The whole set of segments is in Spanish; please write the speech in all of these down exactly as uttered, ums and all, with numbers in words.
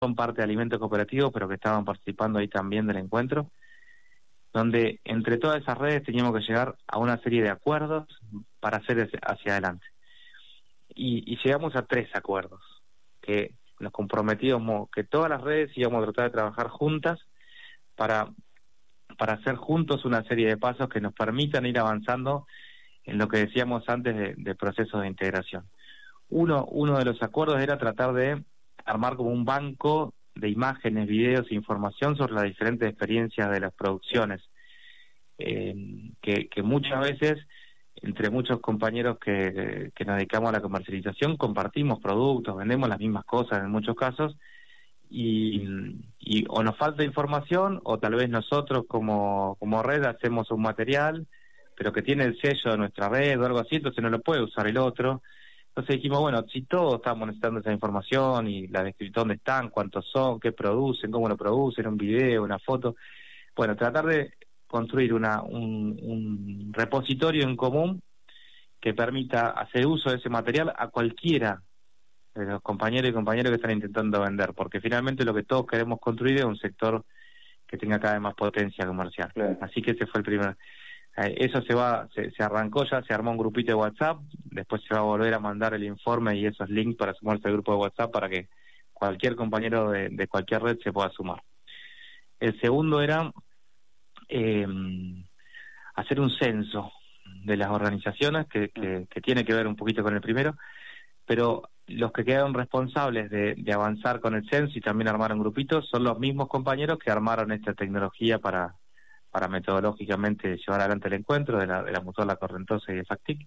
son parte de Alimentos Cooperativos, pero que estaban participando ahí también del encuentro, donde entre todas esas redes teníamos que llegar a una serie de acuerdos para hacer hacia adelante. Y, y llegamos a tres acuerdos, que nos comprometimos que todas las redes íbamos a tratar de trabajar juntas para, para hacer juntos una serie de pasos que nos permitan ir avanzando en lo que decíamos antes de, de procesos de integración. Uno, uno de los acuerdos era tratar de armar como un banco de imágenes, videos e información sobre las diferentes experiencias de las producciones, eh, que, que muchas veces, entre muchos compañeros que, que nos dedicamos a la comercialización, compartimos productos, vendemos las mismas cosas en muchos casos, y, y o nos falta información, o tal vez nosotros como, como red hacemos un material, pero que tiene el sello de nuestra red o algo así, entonces no lo puede usar el otro. Entonces dijimos, bueno, si todos estamos necesitando esa información y la descripción, dónde están, cuántos son, qué producen, cómo lo producen, un video, una foto, bueno, tratar de construir una un, un repositorio en común que permita hacer uso de ese material a cualquiera de los compañeros y compañeras que están intentando vender, porque finalmente lo que todos queremos construir es un sector que tenga cada vez más potencia comercial. Claro. Así que ese fue el primer... Eso se va, se, se arrancó ya, se armó un grupito de WhatsApp, después se va a volver a mandar el informe y esos links para sumarse al grupo de WhatsApp para que cualquier compañero de, de cualquier red se pueda sumar. El segundo era eh, hacer un censo de las organizaciones, que, que, que tiene que ver un poquito con el primero, pero los que quedaron responsables de, de avanzar con el censo y también armar un grupito son los mismos compañeros que armaron esta tecnología para para metodológicamente llevar adelante el encuentro de la, de la Mutual La Correntosa y de FACTIC.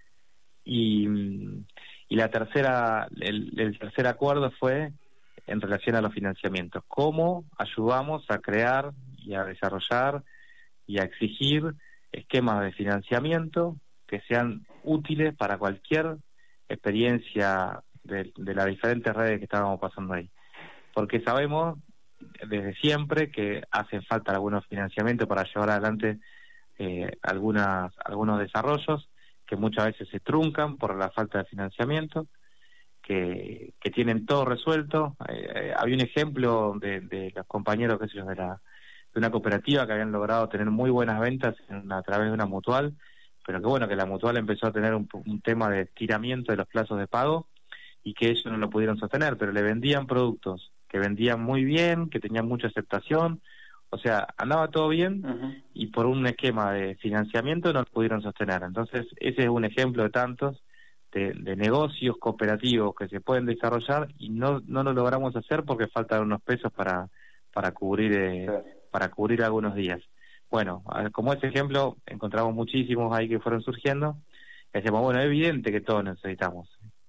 Y, y la tercera, el, el tercer acuerdo fue en relación a los financiamientos. ¿Cómo ayudamos a crear y a desarrollar y a exigir esquemas de financiamiento que sean útiles para cualquier experiencia de, de las diferentes redes que estábamos pasando ahí? Porque sabemos desde siempre que hacen falta algunos financiamientos para llevar adelante eh, algunas algunos desarrollos que muchas veces se truncan por la falta de financiamiento, que, que tienen todo resuelto. Eh, había un ejemplo de, de los compañeros, qué sé yo, de, la, de una cooperativa que habían logrado tener muy buenas ventas en, a través de una mutual, pero que bueno, que la mutual empezó a tener un, un tema de estiramiento de los plazos de pago y que ellos no lo pudieron sostener, pero le vendían productos que vendían muy bien, que tenían mucha aceptación, o sea, andaba todo bien. Uh-huh. Y por un esquema de financiamiento no lo pudieron sostener. Entonces, ese es un ejemplo de tantos de, de negocios cooperativos que se pueden desarrollar y no no lo logramos hacer porque faltan unos pesos para para cubrir eh, claro. para cubrir algunos días. Bueno, como ese ejemplo, encontramos muchísimos ahí que fueron surgiendo. Y decimos, bueno, es evidente que todos necesitamos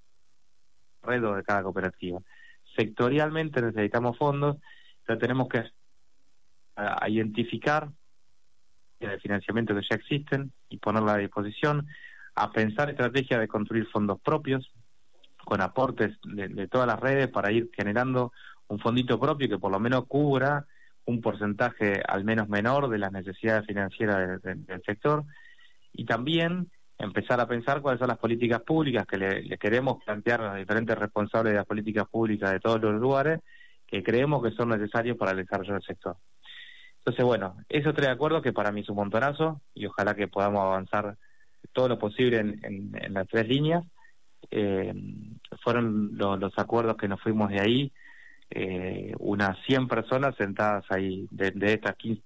redes de cada cooperativa. Sectorialmente necesitamos fondos, pero tenemos que a, a identificar el financiamiento que ya existen y ponerla a disposición, a pensar estrategias de construir fondos propios con aportes de, de todas las redes para ir generando un fondito propio que por lo menos cubra un porcentaje al menos menor de las necesidades financieras de, de, del sector, y también empezar a pensar cuáles son las políticas públicas que le, le queremos plantear a los diferentes responsables de las políticas públicas de todos los lugares que creemos que son necesarios para el desarrollo del sector. Entonces, bueno, esos tres acuerdos que para mí es un montonazo y ojalá que podamos avanzar todo lo posible en, en, en las tres líneas. Eh, fueron lo, los acuerdos que nos fuimos de ahí, eh, unas cien personas sentadas ahí de, de estas quince,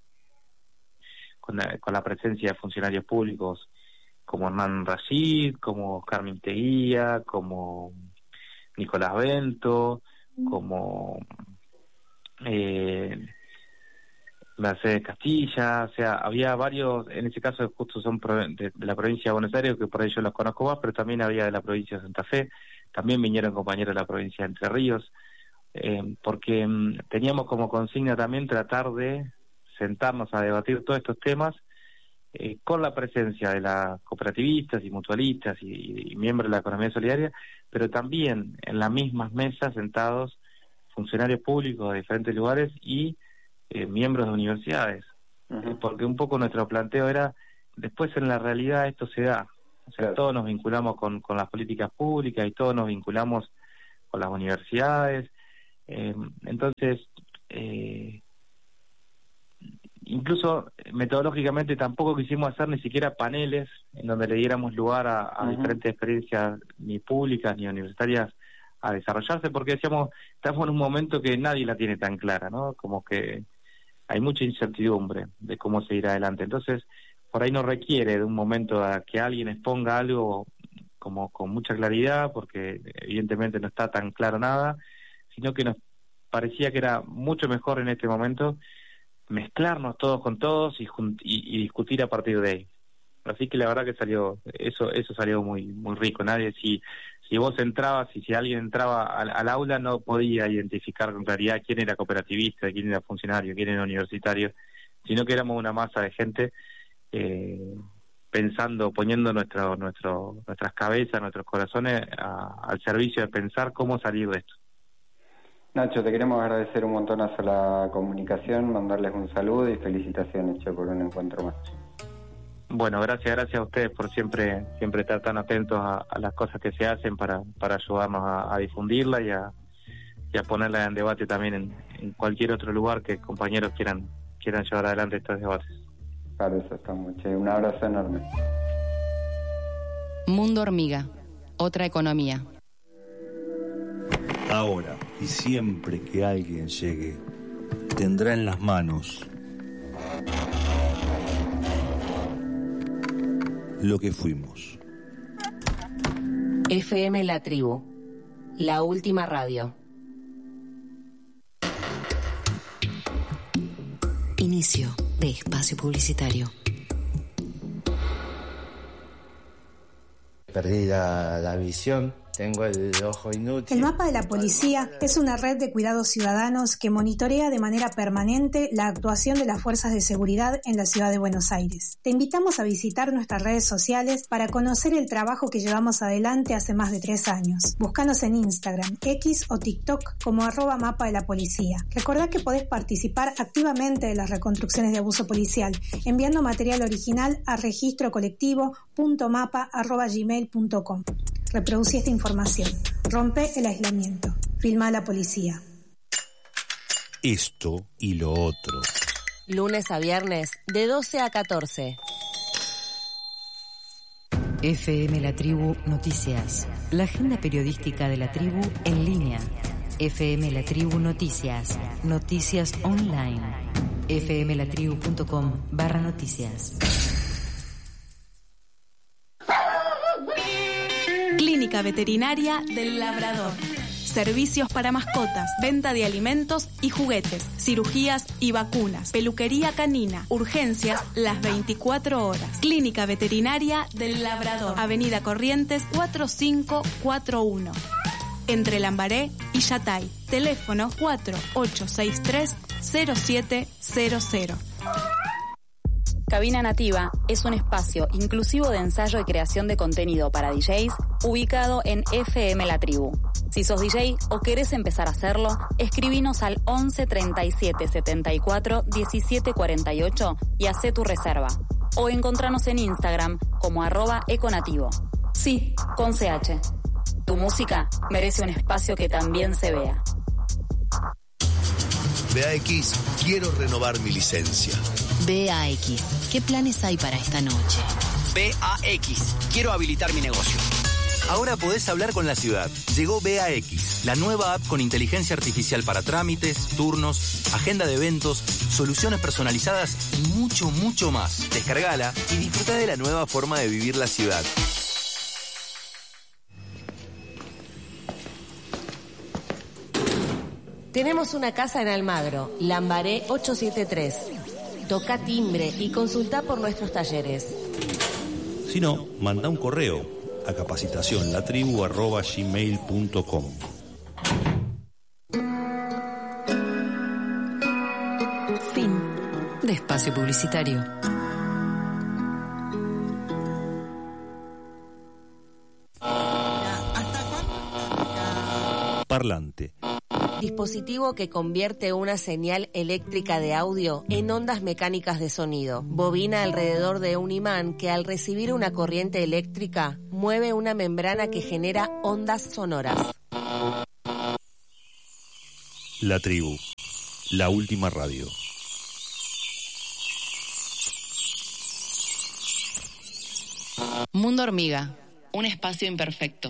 con la, con la presencia de funcionarios públicos como Hernán Rashid, como Carmen Teguía, como Nicolás Bento, como eh, Mercedes Castilla, o sea, había varios, en ese caso justo son de, de la provincia de Buenos Aires, que por ahí yo los conozco más, pero también había de la provincia de Santa Fe, también vinieron compañeros de la provincia de Entre Ríos, eh, porque mm, teníamos como consigna también tratar de sentarnos a debatir todos estos temas eh, con la presencia de las cooperativistas y mutualistas y, y miembros de la economía solidaria, pero también en las mismas mesas sentados funcionarios públicos de diferentes lugares y eh, miembros de universidades, uh-huh. porque un poco nuestro planteo era, después en la realidad esto se da, o sea, claro. todos nos vinculamos con, con las políticas públicas y todos nos vinculamos con las universidades, Eh, entonces, eh, incluso metodológicamente tampoco quisimos hacer ni siquiera paneles en donde le diéramos lugar a, a uh-huh. diferentes experiencias, ni públicas ni universitarias, a desarrollarse, porque decíamos, estamos en un momento que nadie la tiene tan clara, ¿no? Como que hay mucha incertidumbre de cómo seguir adelante. Entonces, por ahí no requiere de un momento a que alguien exponga algo como con mucha claridad, porque evidentemente no está tan claro nada, sino que nos parecía que era mucho mejor en este momento mezclarnos todos con todos y, y, y discutir a partir de ahí. Así que la verdad que salió, eso eso salió muy muy rico. Nadie, si si vos entrabas y si alguien entraba al, al aula, no podía identificar con claridad quién era cooperativista, quién era funcionario, quién era universitario, sino que éramos una masa de gente eh, pensando, poniendo nuestro nuestro nuestras cabezas, nuestros corazones a, al servicio de pensar cómo salir de esto. Nacho, te queremos agradecer un montonazo la comunicación, mandarles un saludo y felicitaciones, che, por un encuentro más. Bueno, gracias, gracias a ustedes por siempre siempre estar tan atentos a, a las cosas que se hacen para para ayudarnos a, a difundirla y a, y a ponerla en debate también en, en cualquier otro lugar que compañeros quieran quieran llevar adelante estos debates. Claro, eso está muy che. Un abrazo enorme. Mundo Hormiga, otra economía. Ahora y siempre que alguien llegue, tendrá en las manos lo que fuimos. F M La Tribu, la última radio. Inicio de espacio publicitario. Perdí la, la visión. Tengo el ojo inútil. El Mapa de la Policía es una red de cuidados ciudadanos que monitorea de manera permanente la actuación de las fuerzas de seguridad en la ciudad de Buenos Aires. Te invitamos a visitar nuestras redes sociales para conocer el trabajo que llevamos adelante hace más de tres años. Búscanos en Instagram, X o TikTok como arroba Mapa de la Policía. Recordá que podés participar activamente de las reconstrucciones de abuso policial enviando material original a registro colectivo punto mapa arroba gmail punto com. Reproducí esta información. Rompe el aislamiento. Filma a la policía. Esto y lo otro. Lunes a viernes, de doce a catorce. F M La Tribu Noticias. La agenda periodística de la tribu en línea. F M La Tribu Noticias. Noticias online. f m la tribu punto com barra noticias. Clínica Veterinaria del Labrador. Servicios para mascotas, venta de alimentos y juguetes, cirugías y vacunas, peluquería canina, urgencias las veinticuatro horas. Clínica Veterinaria del Labrador, Avenida Corrientes cuatro cinco cuatro uno. Entre Lambaré y Yatay. Teléfono cuatro ocho seis tres cero siete cero cero. Cabina Nativa es un espacio inclusivo de ensayo y creación de contenido para D Js ubicado en F M La Tribu. Si sos D J o querés empezar a hacerlo, escribinos al once treinta y siete setenta y cuatro diecisiete cuarenta y ocho y hacé tu reserva. O encontranos en Instagram como arroba econativo. Sí, con C H. Tu música merece un espacio que también se vea. B A X, quiero renovar mi licencia. B A X, ¿qué planes hay para esta noche? B A X, quiero habilitar mi negocio. Ahora podés hablar con la ciudad. Llegó B A X, la nueva app con inteligencia artificial para trámites, turnos, agenda de eventos, soluciones personalizadas y mucho, mucho más. Descargala y disfruta de la nueva forma de vivir la ciudad. Tenemos una casa en Almagro, Lambaré ochocientos setenta y tres. Toca timbre y consulta por nuestros talleres. Si no, manda un correo a capacitación latribu arroba gmail punto com. Fin de espacio publicitario. Parlante. Dispositivo que convierte una señal eléctrica de audio en ondas mecánicas de sonido. Bobina alrededor de un imán que al recibir una corriente eléctrica mueve una membrana que genera ondas sonoras. La Tribu, la última radio. Mundo Hormiga, un espacio imperfecto.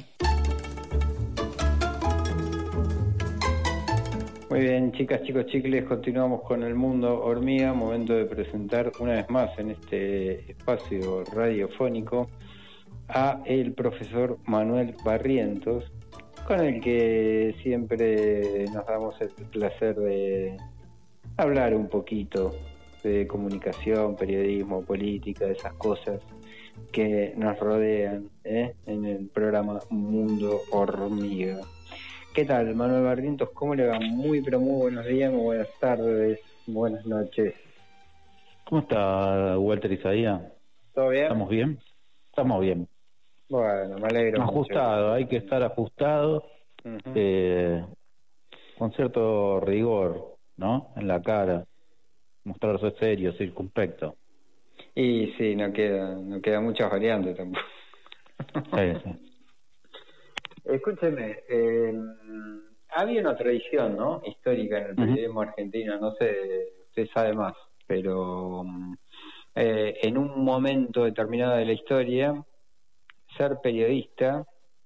Muy bien, chicas, chicos, chicles, continuamos con el Mundo Hormiga. Momento de presentar una vez más en este espacio radiofónico a el profesor Manuel Barrientos, con el que siempre nos damos el placer de hablar un poquito de comunicación, periodismo, política, esas cosas que nos rodean, ¿eh? en el programa Mundo Hormiga. ¿Qué tal, Manuel Barrientos? ¿Cómo le va? Muy, pero muy buenos días, muy buenas tardes, buenas noches. ¿Cómo está, Walter Isaías? ¿Todo bien? ¿Estamos bien? Estamos bien. Bueno, me alegro. Ajustado, mucho. Hay que estar ajustado, uh-huh. eh, con cierto rigor, ¿no? En la cara, mostrarse serio, circunspecto. Y sí, no queda, no queda muchas variantes tampoco. Sí, sí. Escúcheme, eh, había una tradición, ¿no? Histórica en el periodismo uh-huh. argentino, no sé, usted sabe más, pero eh, en un momento determinado de la historia, ser periodista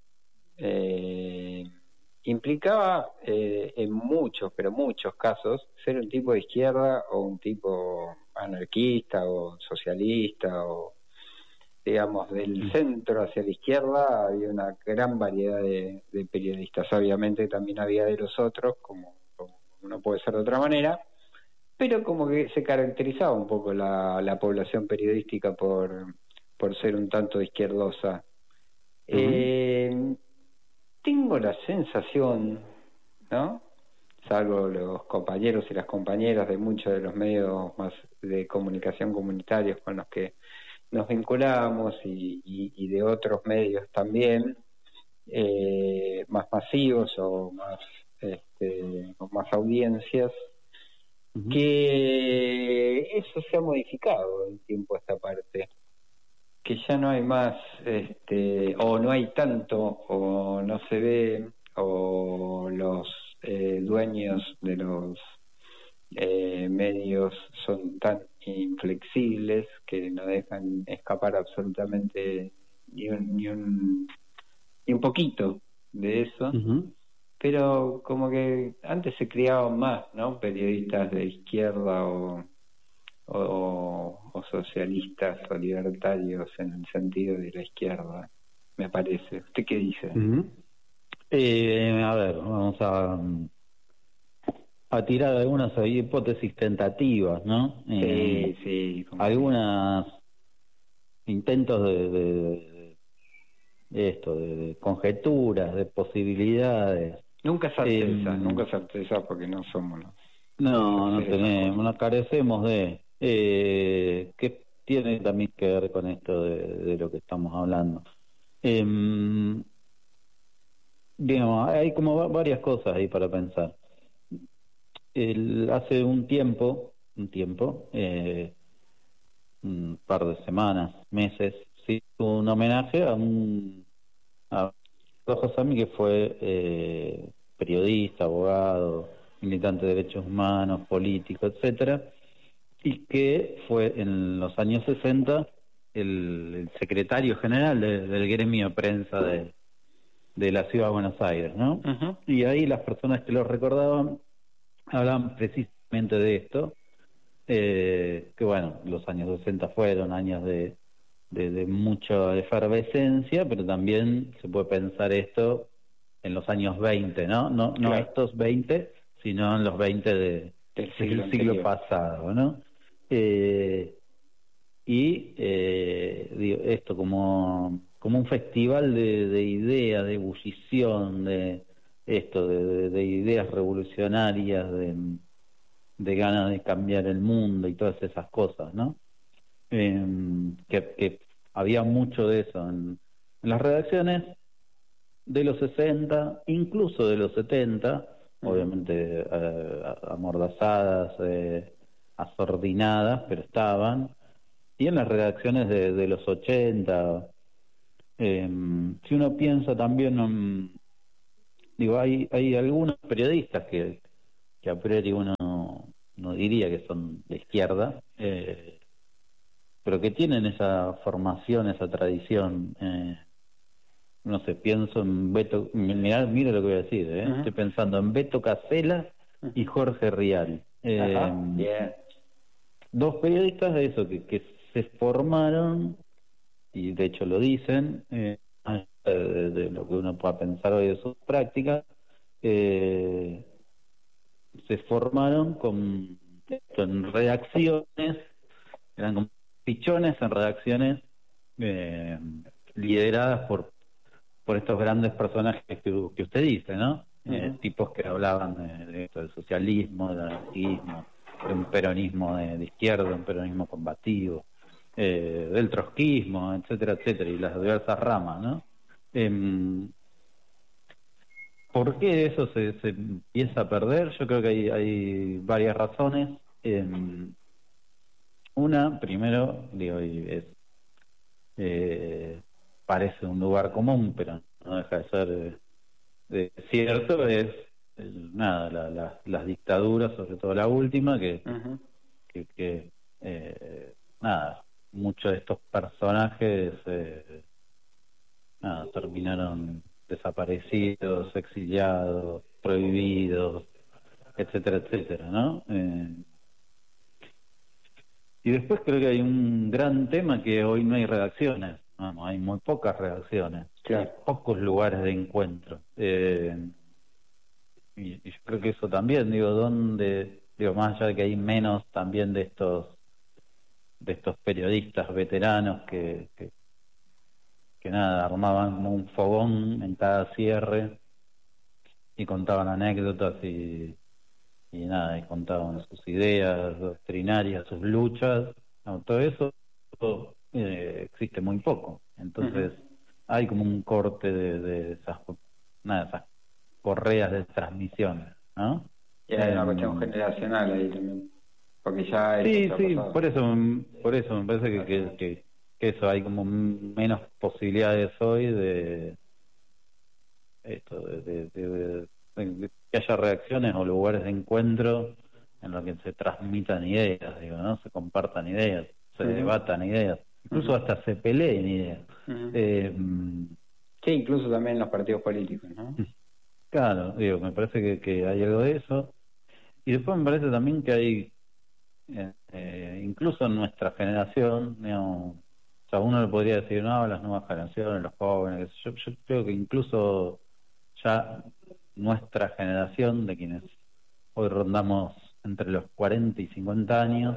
eh, implicaba eh, en muchos, pero muchos casos, ser un tipo de izquierda o un tipo anarquista o socialista o, digamos, del centro hacia la izquierda. Había una gran variedad de, de periodistas. Obviamente también había de los otros, como, como no puede ser de otra manera, pero como que se caracterizaba un poco la, la población periodística por, por ser un tanto izquierdosa. Uh-huh. Eh, tengo la sensación, ¿no?, salvo los compañeros y las compañeras de muchos de los medios más de comunicación comunitarios con los que nos vinculamos y, y, y de otros medios también, eh, más masivos o más este, con más audiencias, uh-huh. que eso se ha modificado en tiempo a esta parte, que ya no hay más, este, o no hay tanto, o no se ve, o los eh, dueños de los eh, medios son tan inflexibles que no dejan escapar absolutamente ni un ni un, ni un poquito de eso. Uh-huh. Pero como que antes se criaban más, ¿no?, periodistas de izquierda o O, o socialistas o libertarios en el sentido de la izquierda, me parece. ¿Usted qué dice? Uh-huh. eh, a ver, vamos a a tirar algunas hipótesis tentativas, ¿no? Sí, eh, sí. Algunas intentos de, de, de esto, de, de conjeturas, de posibilidades. Nunca certeza, eh, nunca certeza porque no somos los... No, no tenemos, no carecemos de... Eh, que tiene también que ver con esto de, de lo que estamos hablando. Eh, digamos, hay como varias cosas ahí para pensar. El, hace un tiempo, un tiempo, eh, un par de semanas, meses, sí, un homenaje a un a Josami, que fue eh, periodista, abogado, militante de derechos humanos, político, etcétera, y que fue en los años sesenta el, el secretario general de, del gremio de prensa de, de la Ciudad de Buenos Aires, ¿no? Uh-huh. Y ahí las personas que lo recordaban hablaban precisamente de esto, eh, que bueno, los años sesenta fueron años de, de, de mucha efervescencia, pero también se puede pensar esto en los años veinte, ¿no? No, no claro. Estos veinte, sino en los veinte de, del siglo, del siglo pasado, ¿no? Eh, y eh, digo, esto como como un festival de, de ideas, de ebullición, de esto, de, de, de ideas revolucionarias, de, de ganas de cambiar el mundo y todas esas cosas, ¿no? Eh, que, que había mucho de eso en, en las redacciones de los sesenta, incluso de los setenta, obviamente eh, amordazadas, eh, asordinadas, pero estaban, y en las redacciones de, de los ochenta. Eh, si uno piensa también, um, digo, hay hay algunos periodistas que que a priori uno no diría que son de izquierda, eh, pero que tienen esa formación, esa tradición. Eh, no sé, pienso en Beto, mira, mira lo que voy a decir, ¿eh? Uh-huh. Estoy pensando en Beto Casella y Jorge Rial. Eh, uh-huh. yeah. Dos periodistas de eso, que, que se formaron, y de hecho lo dicen, eh, de, de lo que uno pueda pensar hoy de sus prácticas, eh, se formaron con, con redacciones, eran como pichones en redacciones eh, lideradas por por estos grandes personajes que, que usted dice, ¿no? Uh-huh. Eh, tipos que hablaban de, de esto, del socialismo, del anarquismo, de un peronismo de, de izquierda, un peronismo combativo, eh, del trotskismo, etcétera, etcétera, y las diversas ramas, ¿no? Eh, ¿Por qué eso se, se empieza a perder? Yo creo que hay, hay varias razones. Eh, una, primero, digo, es eh, parece un lugar común, pero no deja de ser eh, de cierto, es el, nada, la, la, las dictaduras, sobre todo la última, que, uh-huh. que, que eh, nada, muchos de estos personajes eh, nada, terminaron desaparecidos, exiliados, prohibidos, etcétera, etcétera, ¿no? Eh, y después creo que hay un gran tema que hoy no hay redacciones. Vamos, hay muy pocas redacciones, claro. Hay pocos lugares de encuentro. Eh, y, y yo creo que eso también, digo, donde, digo, más allá de que hay menos también de estos de estos periodistas veteranos que, que, que nada, armaban como un fogón en cada cierre y contaban anécdotas y, y nada, y contaban sus ideas doctrinarias, sus luchas, no, todo eso, todo, Eh, existe muy poco, entonces uh-huh. hay como un corte de, de esas nada, esas correas de transmisión, ¿no? Y hay una cuestión generacional ahí también, porque ya sí, sí, por eso, por eso me parece que, que, que, que eso, hay como menos posibilidades hoy de esto, de, de, de, de, de, de que haya reacciones o lugares de encuentro en los que se transmitan ideas, digo, ¿no? Se compartan ideas, se uh-huh. debatan ideas. Incluso uh-huh. hasta se peleen ideas. Uh-huh. Eh, sí, incluso también en los partidos políticos, ¿no? Claro, digo, me parece que, que hay algo de eso. Y después me parece también que hay, eh, eh, incluso en nuestra generación, digamos, o sea, uno le podría decir, no, las nuevas generaciones, los jóvenes, yo, yo creo que incluso ya nuestra generación, de quienes hoy rondamos entre los cuarenta y cincuenta años,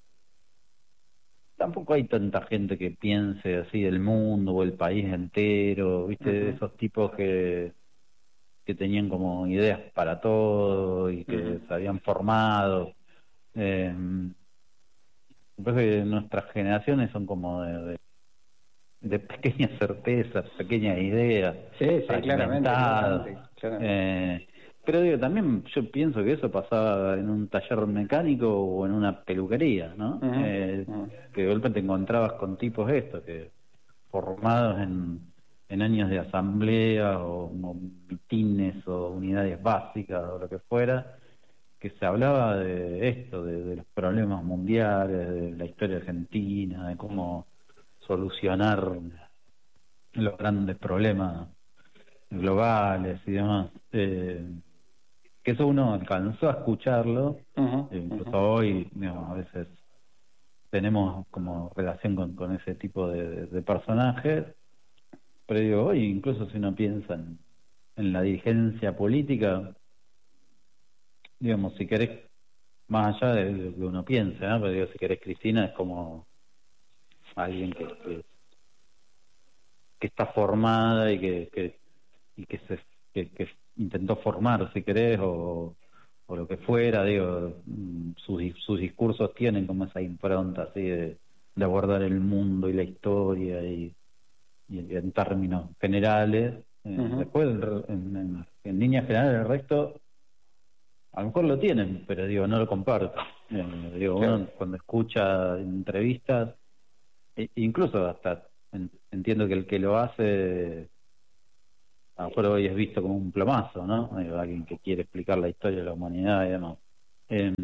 tampoco hay tanta gente que piense así del mundo o el país entero, viste, uh-huh. esos tipos que que tenían como ideas para todo y que uh-huh. se habían formado. Eh, me parece que nuestras generaciones son como de, de, de pequeñas certezas, pequeñas ideas, sí, sí, claramente, claramente, claramente. Eh, pero digo, también yo pienso que eso pasaba en un taller mecánico o en una peluquería, ¿no? Uh-huh. Eh, uh-huh. Que de golpe te encontrabas con tipos estos, que formados en, en años de asamblea o, o mitines o unidades básicas o lo que fuera, que se hablaba de esto, de, de los problemas mundiales, de la historia argentina, de cómo solucionar los grandes problemas globales y demás. Eh, que eso uno alcanzó a escucharlo, uh-huh, incluso uh-huh. hoy, digamos, a veces tenemos como relación con, con ese tipo de, de, de personajes, pero digo, hoy incluso si uno piensa en, en la dirigencia política, digamos, si querés, más allá de lo que uno piensa, ¿no? Pero digo, si querés, Cristina es como alguien que, que, que está formada y que, que y que se que, que intentó formar, si querés, o, o lo que fuera, digo, sus, sus discursos tienen como esa impronta así de, de abordar el mundo y la historia y, y en términos generales. Uh-huh. Después, en, en, en líneas generales, el resto a lo mejor lo tienen, pero digo, no lo comparto. Eh, digo, uno sí. Cuando escucha entrevistas, e incluso hasta en, entiendo que el que lo hace a lo mejor hoy es visto como un plomazo, ¿no? Digo, alguien que quiere explicar la historia de la humanidad y demás. Eh,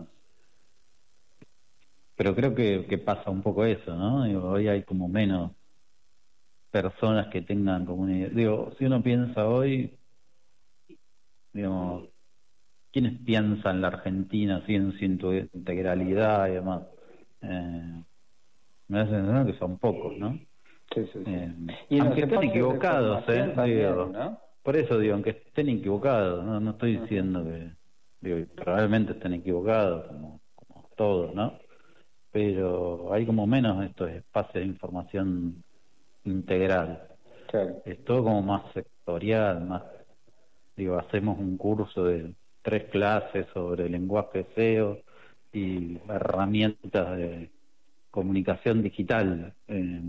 pero creo que, que pasa un poco eso, ¿no? Digo, hoy hay como menos personas que tengan como una idea. Digo, si uno piensa hoy, digamos, ¿quiénes piensan en la Argentina así en su integralidad y demás? Eh, me da la sensación que son pocos, ¿no? Sí, sí, sí. Eh, y aunque estén equivocados, ¿eh? También, Digo, ¿no? por eso digo, aunque estén equivocados, no, no estoy diciendo que, digo, probablemente estén equivocados, como, como todos, ¿no? Pero hay como menos estos espacios de información integral. Claro. Es todo como más sectorial, más, digo, hacemos un curso de tres clases sobre lenguaje S E O y herramientas de comunicación digital, eh,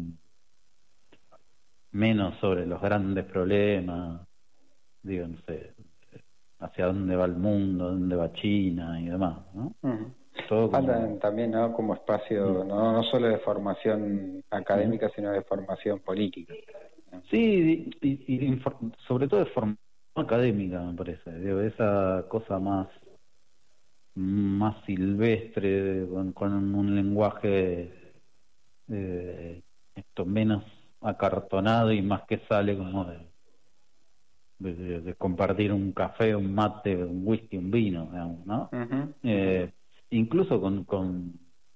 menos sobre los grandes problemas, digo, no sé, hacia dónde va el mundo, dónde va China y demás, ¿no? Uh-huh. Todo como... Faltan también, ¿no? Como espacio, no, no solo de formación académica, uh-huh. sino de formación política. Sí, y, y, y sobre todo de formación académica, me parece, digo, esa cosa más más silvestre, con, con un lenguaje eh, esto menos acartonado y más que sale como de, de, de compartir un café, un mate, un whisky, un vino, digamos, ¿no? Uh-huh. Eh, incluso con, con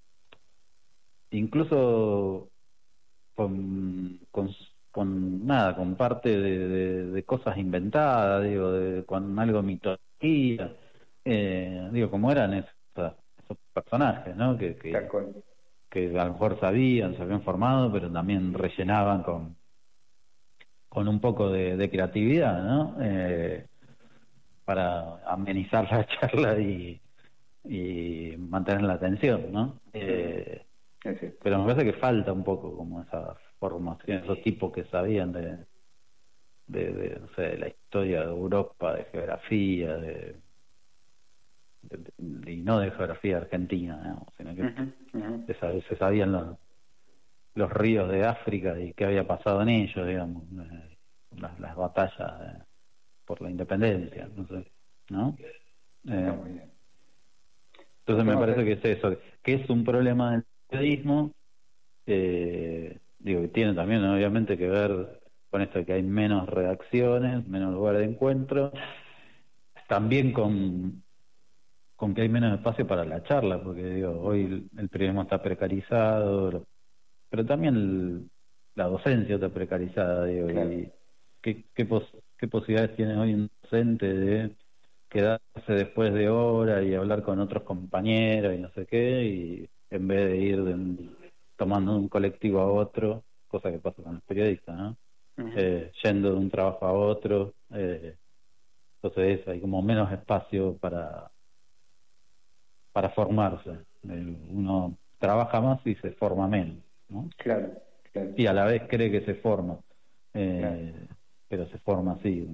incluso con, con con nada, con parte de, de, de cosas inventadas, digo, de, con algo de mitología, eh, digo, como eran esos, esos personajes, ¿no? Que, que, que a lo mejor sabían, se habían formado, pero también rellenaban con con un poco de, de creatividad, ¿no? Eh, para amenizar la charla y, y mantener la atención, ¿no? Eh, sí. Pero me parece que falta un poco como esa formación, esos tipos que sabían de, de, de, no sé, de la historia de Europa, de geografía, de, de, de y no de geografía argentina, ¿no? Sino que uh-huh, uh-huh. Se, se sabían los, los ríos de África y qué había pasado en ellos, digamos, eh, las, las batallas de, por la independencia, no sé, ¿no? Eh, entonces me parece que es eso, que es un problema del periodismo, eh, digo, que tiene también obviamente que ver con esto de que hay menos redacciones, menos lugares de encuentro, también con con que hay menos espacio para la charla, porque digo, hoy el, el periodismo está precarizado, pero también el, la docencia está precarizada, digo, claro. Y qué, qué, pos, qué posibilidades tiene hoy un docente de quedarse después de hora y hablar con otros compañeros y no sé qué, y en vez de ir de un, tomando un colectivo a otro, cosa que pasa con los periodistas, ¿no? Uh-huh. Eh, yendo de un trabajo a otro, eh, entonces hay como menos espacio para para formarse. Eh, uno trabaja más y se forma menos, ¿no? Claro, claro. Y a la vez cree que se forma, eh, claro. Pero se forma así,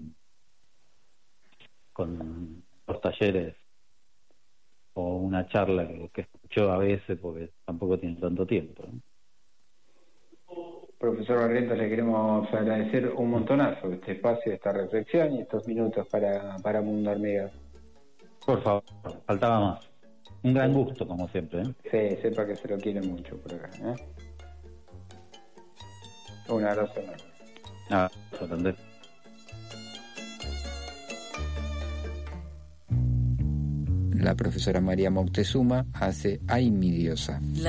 con los talleres o una charla que, que escuchó a veces porque tampoco tiene tanto tiempo, ¿no? Profesor Barrientos, le queremos agradecer un montonazo este espacio, esta reflexión y estos minutos para, para Mundo Hormiga. Por favor, faltaba más. Un gran gusto, como siempre, ¿eh? Sí, sepa que se lo quiere mucho por acá, ¿eh? Un abrazo enorme. Ah, entender. La profesora María Moctezuma hace Ay, mi diosa.